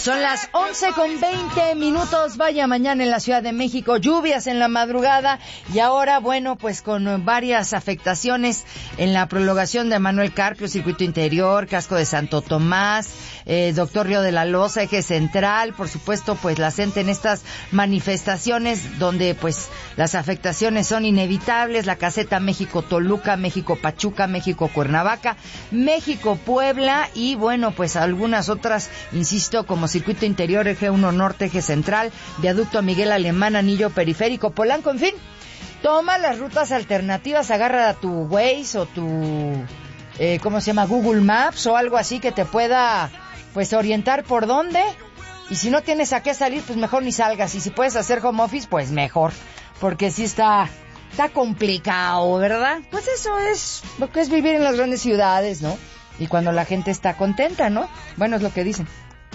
Son las 11:20. Vaya mañana en la Ciudad de México, lluvias en la madrugada y ahora, bueno, pues con varias afectaciones en la prolongación de Manuel Carpio, Circuito Interior, Casco de Santo Tomás, Doctor Río de la Loza, Eje Central, por supuesto, pues la gente en estas manifestaciones donde pues las afectaciones son inevitables, la caseta México-Toluca, México-Pachuca, México-Cuernavaca, México-Puebla y bueno, pues algunas otras, insisto, como Circuito Interior, Eje 1 Norte, Eje Central, Viaducto Miguel Alemán, Anillo Periférico, Polanco, en fin. Toma las rutas alternativas, agarra a tu Waze o tu, ¿cómo se llama? Google Maps o algo así que te pueda, pues, orientar por dónde. Y si no tienes a qué salir, pues mejor ni salgas. Y si puedes hacer home office, pues mejor. Porque sí está complicado, ¿verdad? Pues eso es lo que es vivir en las grandes ciudades, ¿no? Y cuando la gente está contenta, ¿no? Bueno, es lo que dicen.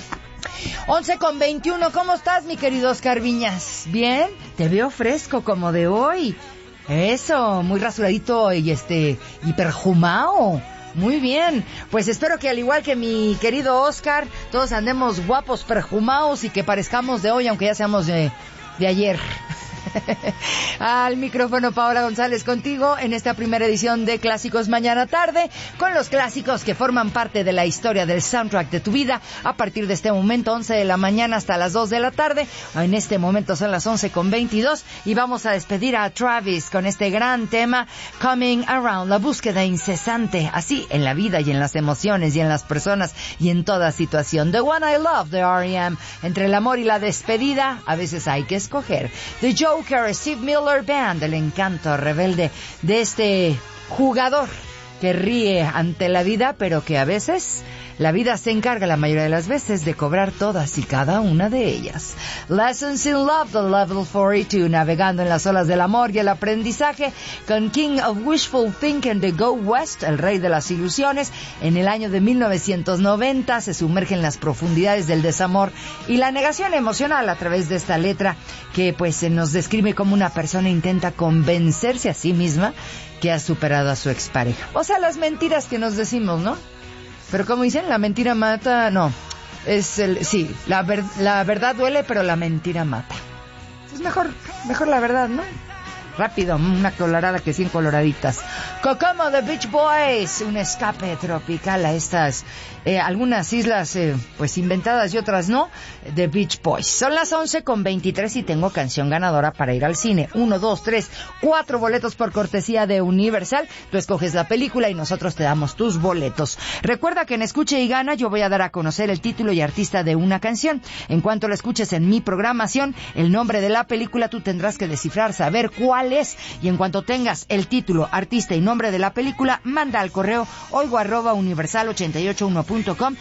11:21, ¿cómo estás, mi querido Oscar Viñas? ¿Bien? Te veo fresco como de hoy. Eso, muy rasuradito y y perfumado. Muy bien, pues espero que al igual que mi querido Oscar, todos andemos guapos, perfumados y que parezcamos de hoy, aunque ya seamos de ayer. Al micrófono Paola González contigo en esta primera edición de Clásicos Mañana Tarde, con los clásicos que forman parte de la historia del soundtrack de tu vida a partir de este momento, 11 de la mañana hasta las 2 de la tarde. En este momento son las 11:22 y vamos a despedir a Travis con este gran tema Coming Around, la búsqueda incesante, así en la vida y en las emociones y en las personas y en toda situación. The One I Love de R.E.M. Entre el amor y la despedida, a veces hay que escoger. The Joker, Steve Miller Band, el encanto rebelde de este jugador que ríe ante la vida, pero que a veces la vida se encarga la mayoría de las veces de cobrar todas y cada una de ellas. Lessons in Love, The Level 42, navegando en las olas del amor y el aprendizaje con King of Wishful Thinking de Go West, el rey de las ilusiones. En el año de 1990 se sumerge en las profundidades del desamor y la negación emocional a través de esta letra que pues se nos describe como una persona intenta convencerse a sí misma que ha superado a su expareja. O sea, las mentiras que nos decimos, ¿no? Pero como dicen, la mentira mata, no, sí, la verdad duele, pero la mentira mata. Es mejor la verdad, ¿no? Rápido, una colorada que 100 coloraditas. Kokomo de Beach Boys, un escape tropical a estas, algunas islas pues inventadas y otras no, de Beach Boys. Son las 11:23 y tengo canción ganadora para ir al cine. 1, 2, 3, 4 boletos por cortesía de Universal. Tú escoges la película y nosotros te damos tus boletos. Recuerda que en Escuche y Gana yo voy a dar a conocer el título y artista de una canción. En cuanto la escuches en mi programación, el nombre de la película tú tendrás que descifrar, saber cuál es, y en cuanto tengas el título, artista y nombre de la película, manda al correo oigo@universal881.com